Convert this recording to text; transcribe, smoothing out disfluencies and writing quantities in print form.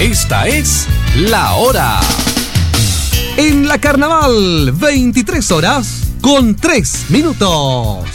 Esta es La Hora. En la Carnaval, 23 horas con 3 minutos.